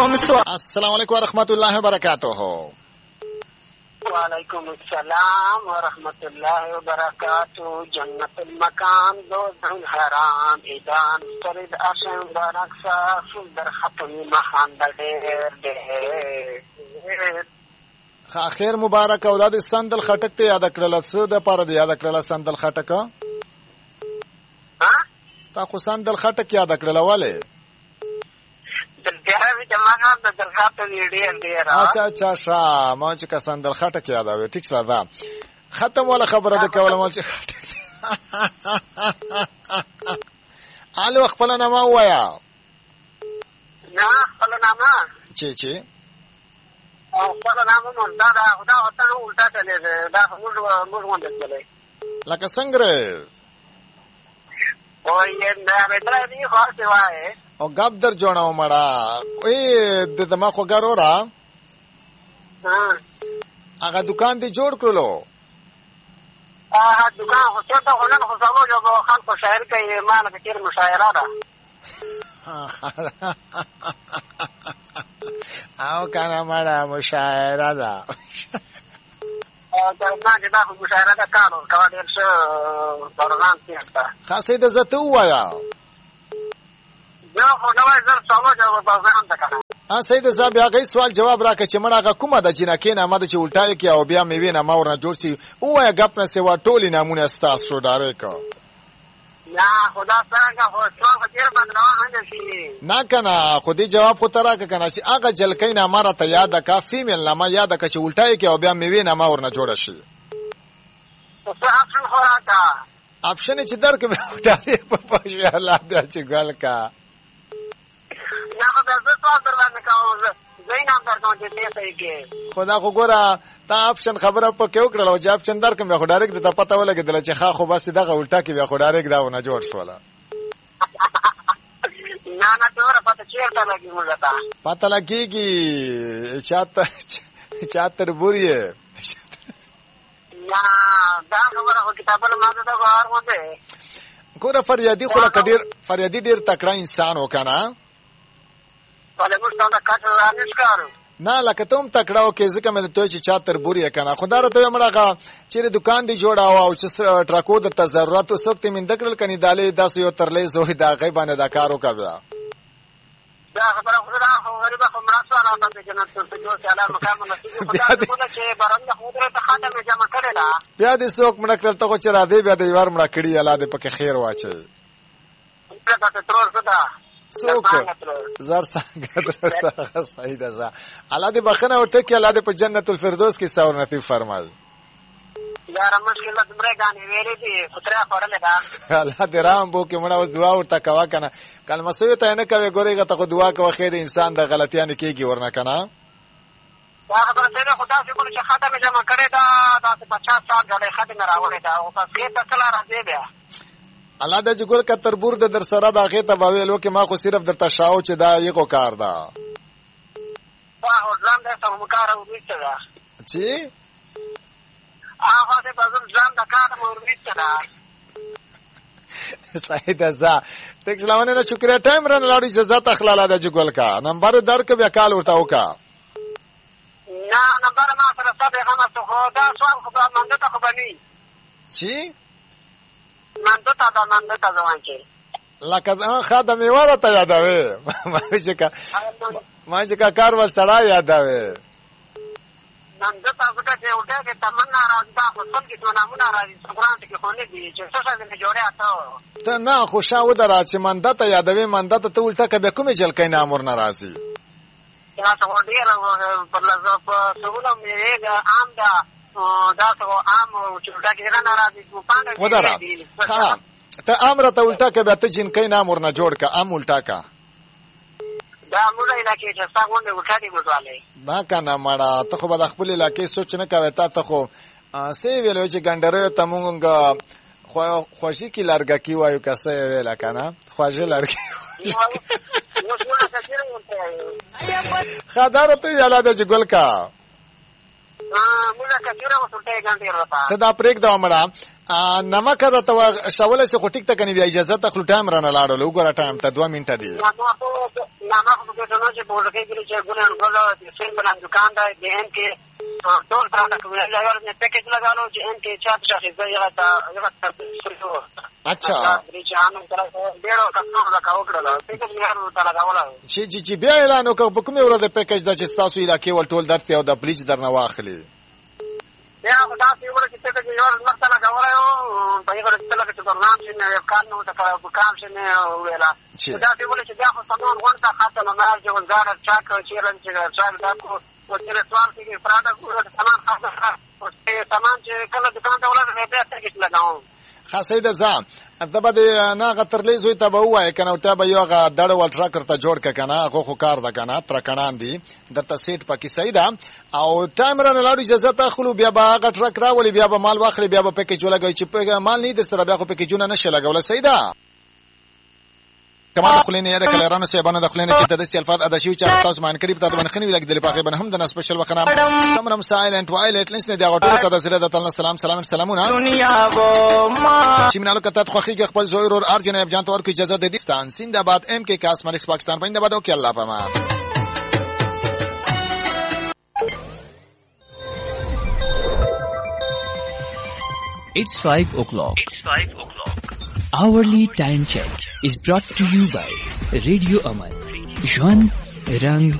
السلام علیکم ورحمۃ اللہ وبرکاتہ. وعلیکم السلام ورحمۃ اللہ وبرکاتہ. جنت المکان دوزخ حرام ایدان فرید اشم برکسا در ختم مخان ډېر ډېر خیر مبارک. اولاد سندل خټک ته یاد کړل څه د پاره دی یاد کړل سندل خټک؟ تا خو سندل خټک یاد کړل والے اچھا شا ما چې کا سندل خټک یاد اوی. ټیک څه ده ختم ولا خبره ده کوله مال چې خټک الو خپل نامه وایا. نه خپل نامه چې خپل نامه مونږ دا خدا وته الټا چلے دا موږ باندې لکه څنګه وای نه مې دی خو څه وای او غاب در جوړاو مړه کوئی د دما خو ګارو را هغه دکان دی جوړ کړلو. دکان خو څه ته ولن خو سمو جو خلکو شاعر کوي مال کې کیر مشاعره ده او کنه مړه مشاعره ده دا نه دا خو مشاعره ده کارو کا ډیر څه پرغان کیږي. خاصه د زته وایا یا خو نوای زر سوال جواب بازان تکړه. سید صاحب بیا غي سوال جواب راکړه چې مړه کومه د جنکې نامه د چې الټای کې او بیا مې وینه ما ورنه جوړ شي اوه غپ نه سیوا ټولی نمونه استاس شو ډاره کا یا خدا څنګه هو څو غیر بدلوا هنده شي نه کنه خودي جواب خو ترا کنه چې هغه جلکې نامه را ته یاد کا فیمیل نامه یاد کا چې الټای کې او بیا مې وینه ما ورنه جوړ شي. څه اپشن خو راکا اپشن چې درک مې وټاره په پښه الله دې چې ګل کا یا خو زه څه درلانه کوم زینام درته چې صحیح کې خدا خو ګوره تا اپشن خبره په کې وکړل او جواب چندر کوم خو ډایرکټ ته پته ولګیدل چې خا خو بس دغه الټا کې بیا خو ډایرکټ داونه جوړ شول. نه ډوره پته چیرته لګي موږ ته پته لګيږي چاتر بوريه یا دا خبره خو کتابونه ماده دا بهر وځي ګوره فریادي خو کډیر فریادي ډیر تکړه انسان وکنه ولې موږ څنګه کاټو رانیش کارو نه لکه ته تکړه او کې ځکه مې ته چې چاتر بوري کنه خدای راته مړه چې دکان دی جوړاو او چې ټرکو د ضرورت وسوکته من دکړل کني دالې 10 یو ترلې زوې دا غیبانه دا کارو کوي. دا خبره خدا خو غریب خو مرسته راته جنت ته جو چې الله مقام نصیب خدا دې چې برنده خدای ته خاتمه جمع کړي دا بیا دې څوک مړ کړل ته چې را دې بیا دې ور مړ کړی الله دې پکې خیر واچي. دا ته ترور صدا څوک زر څنګه صحیح ده الله دې بخنه او ټکی الله دې په جنت الفردوس کې ثواب نصیب فرمایي. یار مشکل دمره غانې ویلې دي خطر خورلې دا الله دې رحم وکړي مړه اوس دعا ورته کوا کنه کلمه سوي ته نه کوي ګورېګه ته دعا کوي خیر انسان د غلطیانو کېږي ورنه کنه دا خبره ته خدا چې کوم چې خاتمه جمع کړي دا 50 سال غړې خاتمه راوړې دا او پس کې تکلا راځي بیا الله د جګول کتر بور د در سره د اخې ته باویلو کې ما خو صرف در تشاو چې دا یو کار ده واه ځان دې ته مکار او ویته دا چې هغه دې بازم ځان د کار مو ویته دا صحیح ده تک سلامونه نه شکر ټایم رن لاړی چې ذات اخلاله د جګول کا نمبر درک بیا کال ورته وکا نه نمبر ما سره صاحب هغه څه خو دا سوال خو باندې ته خو بني چې منده تا ځوان کې لکه خادمه ورته یادوي ما چې کار وسړا یادوي منده تا څنګه چې وټه کې تمنا راځي دا خپل کې څو نامونه راځي سبحان کې خو نه دي چې څه څه دې جوړه ته نه خوشاو درا چې منده ته یادوي منده ته الټه کې به کومې جلکې نامور ناراضي یا څه ډیر پر لږه په سهوله مې عام دا څو عام چې دا کې نه ناراضي کو پاندې ها ته امر ته الټا کې به ته جن کین امر نه جوړ کا ام الټا کا دا موږ علاقې چې څنګه ونه وټاډي بوزواله دا کنه مړه ته خو به خپل علاقې سوچ نه کوي ته خو سی ویلو چې ګندره ته مونږ خوشي کی لارګه کی وایو کسه ویلا کنه خوشي لارګه خدارته یاله د جګل کا موږ کثیره وسټه ګاندې راته ته دا پریک دا مړه نمک دا ته شاوله سه خټیک ته کني بیا اجازه ته خپل ټایم رانه لاړل وګوره ټایم ته 2 منټه دی نامه خو به څنګه چې په لکه کې چې ګولن غوړو د سین بلان دکان دا د ان کې ټول دا کومه لګاو نه پکیج لګاو چې ان کې چا څه شي زیات اچھا چې بیا اعلان وکړ په کومه ورځ د پیکیج د چې تاسو علاقې ول ټول درته او د بلیچ درنه واخلي بیا دا چې ورته چې ته یو مرته لګولای او په یو ورځ ته لګچې برنامه چې نه کار نو ته کار چې نه ویلا دا چې ورته چې بیا خو سمون ورته خاطر نه مال چې وزاره چا کو چې رن چې چا دا کو او چې سوال کې فراډ ګور سامان خاصه او سامان چې کله دکان ته ولر نه بیا پیکیج لګاو خاصه ده ځم دبا د نه غترلې زوی ته به وای کنه ته به یو غ دړ ول ټرکر ته جوړ ک کنه خو کار ده کنه ترکنان دي درته سیټ پکې صحیح ده او ټایم رانه لاړو اجازه ته خلو بیا به غ ټرک راولي بیا به مال واخلي بیا به پکې جوړه چې مال نه در سره بیا خو پکې جوړه نشه لګول صحیح ده کما خلینه یاد کلرانو سیبانو د خلینه چې د دې الفاظ ادا شي چې تاسو مان کړی په تاسو باندې خنوي لګیدل په غیبن هم د سپیشل وخنا سمرم سایلنت وایلټ لنس نه دا غټه کده سره د تعالی سلامونه دنیا و ما چې منالو کته خوخي خپل زوی رور ارجنیب جان تور کو اجازه د دستان زنده‌باد ام کې کاسمالکس پاکستان زنده‌باد او کې الله پاما It's 5 o'clock. Hourly time check is brought to you by Radio Aman. Jwan Rang